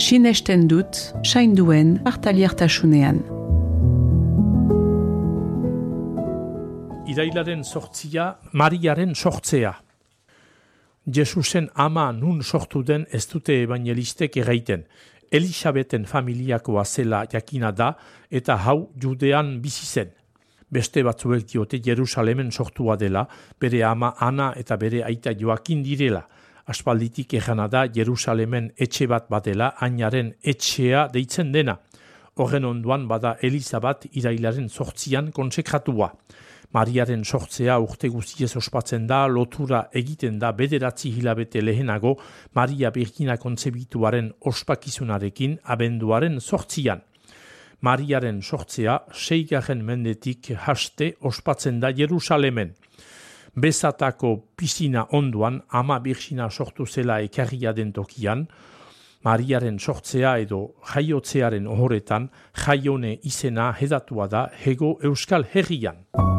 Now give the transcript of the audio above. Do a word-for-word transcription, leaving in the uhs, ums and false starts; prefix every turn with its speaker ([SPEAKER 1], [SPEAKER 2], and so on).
[SPEAKER 1] sinesten dut, sainduen partaliertasunean.
[SPEAKER 2] Irailaren sortzia, Mariaren sortzea. Jesusen ama nun sortu den ez dute ebangelistek erraiten. Elisabeten familiakoa zela jakina da eta hau Judean bizi zen. Beste batzuek diote Jerusalemen sortua dela, bere ama Ana eta bere aita Joakin direla. Aspalditik errana da Jerusalemen etxe bat badela, ainaren etxea deitzen dena. Horren onduan bada Eliza bat irailaren sortzian konsekratua. Mariaren sortzea urte guztiez ospatzen da, lotura egiten da bederatzi hilabete lehenago Maria Birgina kontzebituaren ospakizunarekin abenduaren sortzian. Mariaren sortzea seigarren mendetik haste ospatzen da Jerusalemen. Bezatako pisina onduan ama Birgina sortu zela ekarria den tokian, Mariaren sortzea edo jaiotzearen ohoretan jaione izena hedatua da hego Euskal Herrian.